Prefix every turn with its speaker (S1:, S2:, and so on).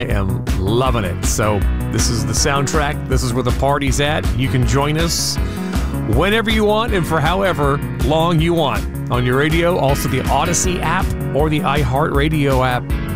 S1: am loving it. So this is the soundtrack. This is where the party's at. You can join us whenever you want and for however long you want on your radio. Also the Odyssey app or the iHeartRadio app.